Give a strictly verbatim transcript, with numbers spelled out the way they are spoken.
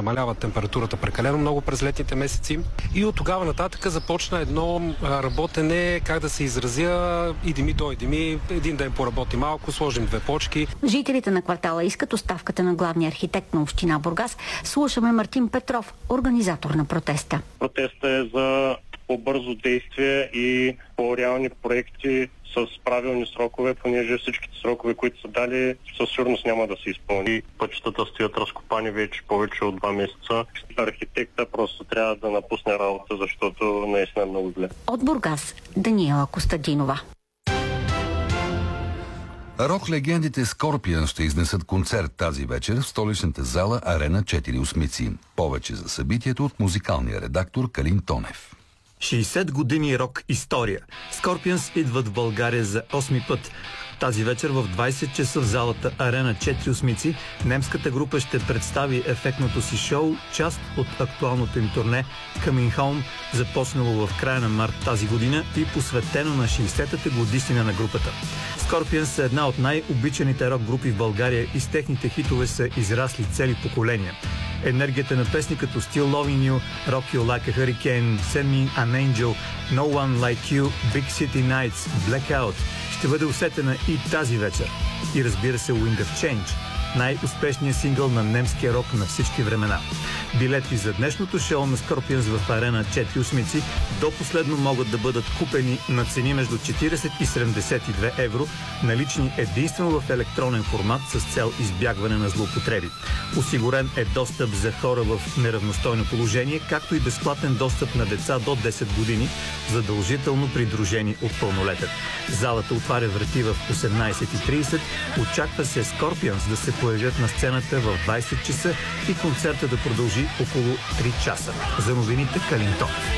намаляват температурата прекалено много през летните месеци. И от тогава нататък започна едно работене, как да се изразя, иди ми, дойди ми, един ден поработи малко, сложим две почки. Жителите на квартала искат оставката на главния архитект на община Бургас. Слушаме Мартин Петров, организатор на протеста. Протестът е за по-бързо действие и по-реални проекти с правилни срокове, понеже всичките срокове, които са дали, със сигурност няма да се изпълни. Пътищата стоят разкопани вече повече от два месеца. Архитекта просто трябва да напусне работа, защото наистина е много зле. От Бургас, Даниела Костадинова. Рок-легендите Скорпиън ще изнесат концерт тази вечер в столичната зала Арена четири осмици. Повече за събитието от музикалния редактор Калин Тонев. шейсет години рок история. Скорпионс идват в България за осми път. Тази вечер в двайсет часа в залата Арена четири осмици немската група ще представи ефектното си шоу, част от актуалното им турне Coming Home, започнало в края на март тази година и посветено на шейсетата годишнина на групата. Скорпионс са една от най-обичаните рок групи в България и с техните хитове са израсли цели поколения. Енергията на песни като Still Loving You, Rock You Like a Hurricane, Send Me an Angel, No One Like You, Big City Nights, Blackout ще бъде усетена и тази вечер. И разбира се Wind of Change, най-успешният сингъл на немския рок на всички времена. Билети за днешното шоу на Скорпионс в Арена четири осмици до последно могат да бъдат купени на цени между четирийсет и седемдесет и две евро, налични единствено в електронен формат с цел избягване на злоупотреби. Осигурен е достъп за хора в неравностойно положение, както и безплатен достъп на деца до десет години, задължително придружени от пълнолетен. Залата отваря врати в осемнайсет и трийсет. Очаква се Скорпионс да се появят на сцената в двайсет часа и концерта да продължи около три часа. За новините Калин Тонев.